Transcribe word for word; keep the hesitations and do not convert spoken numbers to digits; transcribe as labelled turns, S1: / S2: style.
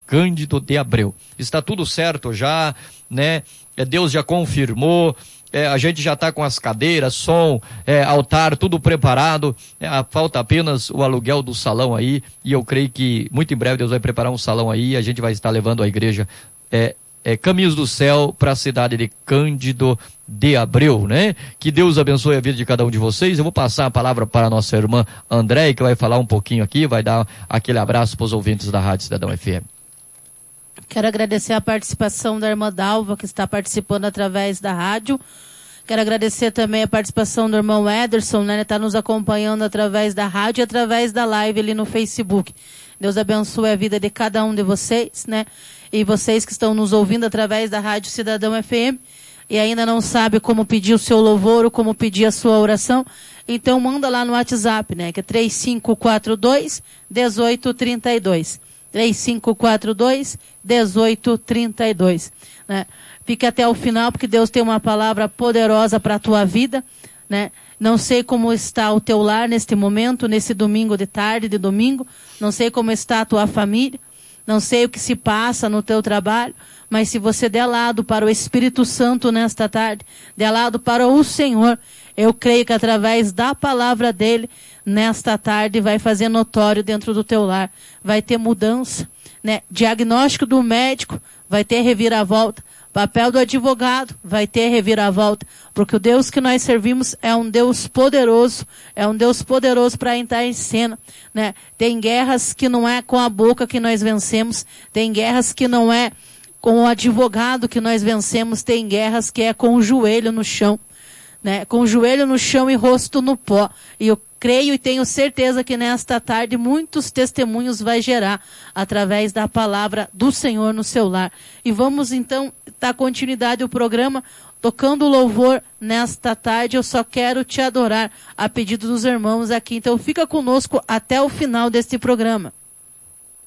S1: Cândido de Abreu. Está tudo certo já, né? Deus já confirmou. É, a gente já está com as cadeiras, som, é, altar, tudo preparado, é, falta apenas o aluguel do salão aí, e eu creio que muito em breve Deus vai preparar um salão aí, e a gente vai estar levando a igreja é, é, Caminhos do Céu para a cidade de Cândido de Abreu, né? Que Deus abençoe a vida de cada um de vocês. Eu vou passar a palavra para a nossa irmã Andréia, que vai falar um pouquinho aqui, vai dar aquele abraço para os ouvintes da Rádio Cidadão F M.
S2: Quero agradecer a participação da irmã Dalva, que está participando através da rádio. Quero agradecer também a participação do irmão Ederson, né? Ele está nos acompanhando através da rádio e através da live ali no Facebook. Deus abençoe a vida de cada um de vocês, né? E vocês que estão nos ouvindo através da Rádio Cidadão F M e ainda não sabe como pedir o seu louvor ou como pedir a sua oração, então manda lá no WhatsApp, né? Que é três cinco quatro dois, um oito três dois. três cinco quatro dois, um oito três dois, né? Fique até o final, porque Deus tem uma palavra poderosa para a tua vida, né? Não sei como está o teu lar neste momento, nesse domingo de tarde, de domingo. Não sei como está a tua família. Não sei o que se passa no teu trabalho. Mas se você der lado para o Espírito Santo nesta tarde, der lado para o Senhor, eu creio que através da palavra dele, nesta tarde, vai fazer notório dentro do teu lar. Vai ter mudança, né? Diagnóstico do médico, vai ter reviravolta. Papel do advogado, vai ter reviravolta, porque o Deus que nós servimos é um Deus poderoso, é um Deus poderoso para entrar em cena, né? Tem guerras que não é com a boca que nós vencemos, tem guerras que não é com o advogado que nós vencemos, tem guerras que é com o joelho no chão, né? Com o joelho no chão e rosto no pó. E eu creio e tenho certeza que nesta tarde muitos testemunhos vai gerar através da palavra do Senhor no seu lar. E vamos então dar continuidade ao programa, tocando louvor nesta tarde. Eu só quero te adorar a pedido dos irmãos aqui. Então fica conosco até o final deste programa.